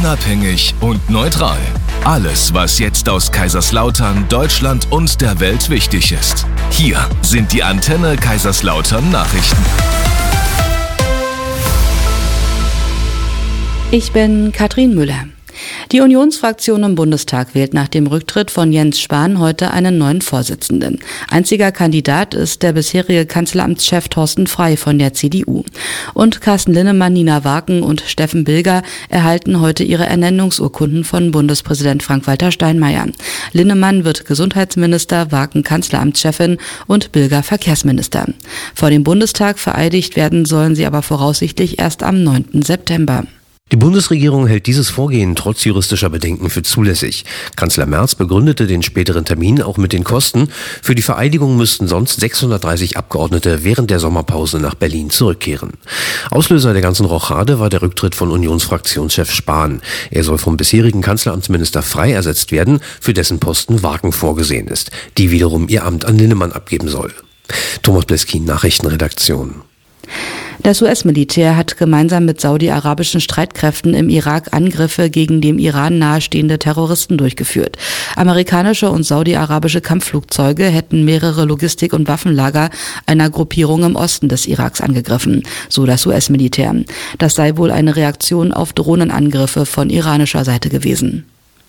unabhängig und neutral. Alles, was jetzt aus Kaiserslautern, Deutschland und der Welt wichtig ist. Hier sind die Antenne Kaiserslautern Nachrichten. Ich bin Katrin Müller. Die Unionsfraktion im Bundestag wählt nach dem Rücktritt von Jens Spahn heute einen neuen Vorsitzenden. Einziger Kandidat ist der bisherige Kanzleramtschef Thorsten Frey von der CDU. Und Carsten Linnemann, Nina Waken und Steffen Bilger erhalten heute ihre Ernennungsurkunden von Bundespräsident Frank-Walter Steinmeier. Linnemann wird Gesundheitsminister, Waken Kanzleramtschefin und Bilger Verkehrsminister. Vor dem Bundestag vereidigt werden sollen sie aber voraussichtlich erst am 9. September. Die Bundesregierung hält dieses Vorgehen trotz juristischer Bedenken für zulässig. Kanzler Merz begründete den späteren Termin auch mit den Kosten. Für die Vereidigung müssten sonst 630 Abgeordnete während der Sommerpause nach Berlin zurückkehren. Auslöser der ganzen Rochade war der Rücktritt von Unionsfraktionschef Spahn. Er soll vom bisherigen Kanzleramtsminister Frey ersetzt werden, für dessen Posten Waken vorgesehen ist, die wiederum ihr Amt an Linnemann abgeben soll. Thomas Bleskin, Nachrichtenredaktion. Das US-Militär hat gemeinsam mit saudi-arabischen Streitkräften im Irak Angriffe gegen dem Iran nahestehende Terroristen durchgeführt. Amerikanische und saudi-arabische Kampfflugzeuge hätten mehrere Logistik- und Waffenlager einer Gruppierung im Osten des Iraks angegriffen, so das US-Militär. Das sei wohl eine Reaktion auf Drohnenangriffe von iranischer Seite gewesen.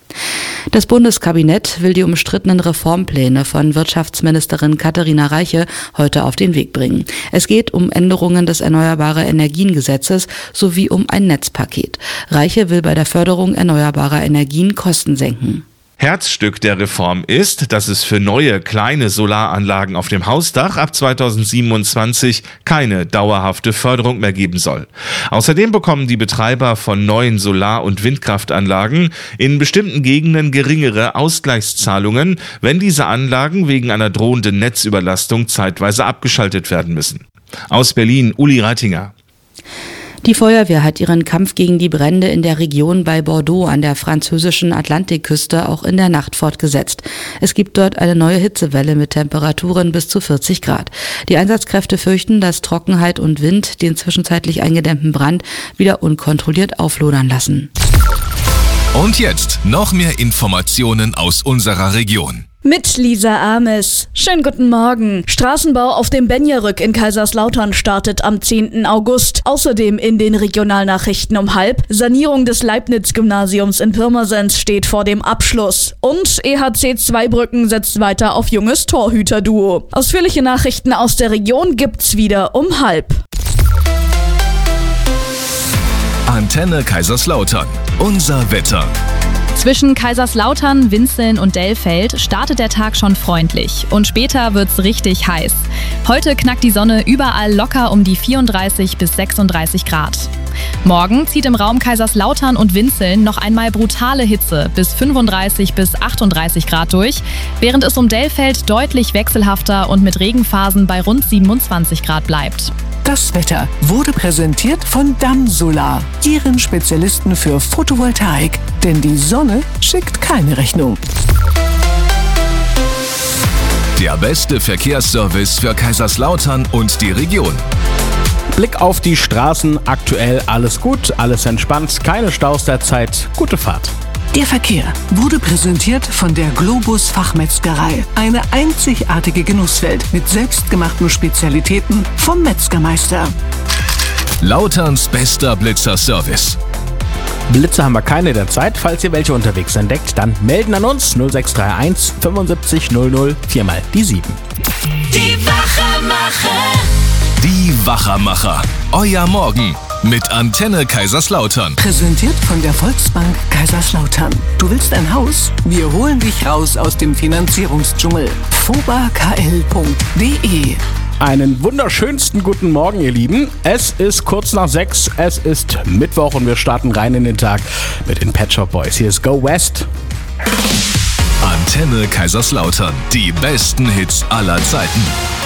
Das Bundeskabinett will die umstrittenen Reformpläne von Wirtschaftsministerin Katharina Reiche heute auf den Weg bringen. Es geht um Änderungen des Erneuerbare-Energien-Gesetzes sowie um ein Netzpaket. Reiche will bei der Förderung erneuerbarer Energien Kosten senken. Herzstück der Reform ist, dass es für neue kleine Solaranlagen auf dem Hausdach ab 2027 keine dauerhafte Förderung mehr geben soll. Außerdem bekommen die Betreiber von neuen Solar- und Windkraftanlagen in bestimmten Gegenden geringere Ausgleichszahlungen, wenn diese Anlagen wegen einer drohenden Netzüberlastung zeitweise abgeschaltet werden müssen. Aus Berlin, Uli Reitinger. Die Feuerwehr hat ihren Kampf gegen die Brände in der Region bei Bordeaux an der französischen Atlantikküste auch in der Nacht fortgesetzt. Es gibt dort eine neue Hitzewelle mit Temperaturen bis zu 40 Grad. Die Einsatzkräfte fürchten, dass Trockenheit und Wind den zwischenzeitlich eingedämmten Brand wieder unkontrolliert auflodern lassen. Und jetzt noch mehr Informationen aus unserer Region. Mit Lisa Ames. Schönen guten Morgen. Straßenbau auf dem Benjerück in Kaiserslautern startet am 10. August. Außerdem in den Regionalnachrichten um 12:30. Sanierung des Leibniz-Gymnasiums in Pirmasens steht vor dem Abschluss. Und EHC Zweibrücken setzt weiter auf junges Torhüterduo. Ausführliche Nachrichten aus der Region gibt's wieder um 12:30. Antenne Kaiserslautern. Unser Wetter. Zwischen Kaiserslautern, Winzeln und Dellfeld startet der Tag schon freundlich und später wird's richtig heiß. Heute knackt die Sonne überall locker um die 34 bis 36 Grad. Morgen zieht im Raum Kaiserslautern und Winzeln noch einmal brutale Hitze bis 35 bis 38 Grad durch, während es um Dellfeld deutlich wechselhafter und mit Regenphasen bei rund 27 Grad bleibt. Das Wetter wurde präsentiert von Damm Solar, Ihren Spezialisten für Photovoltaik. Denn die Sonne schickt keine Rechnung. Der beste Verkehrsservice für Kaiserslautern und die Region. Blick auf die Straßen, aktuell alles gut, alles entspannt, keine Staus derzeit, gute Fahrt. Der Verkehr wurde präsentiert von der Globus Fachmetzgerei. Eine einzigartige Genusswelt mit selbstgemachten Spezialitäten vom Metzgermeister. Lauterns bester Blitzerservice. Blitze haben wir keine derzeit. Falls ihr welche unterwegs entdeckt, dann melden an uns 0631 75 00 4 die 7. Die Wachermacher. Die Wachermacher. Euer Morgen mit Antenne Kaiserslautern. Präsentiert von der Volksbank Kaiserslautern. Du willst ein Haus? Wir holen dich raus aus dem Finanzierungsdschungel. fobakl.de. Einen wunderschönsten guten Morgen, ihr Lieben. Es ist kurz nach 6, es ist Mittwoch und wir starten rein in den Tag mit den Pet Shop Boys. Hier ist Go West. Antenne Kaiserslautern. Die besten Hits aller Zeiten.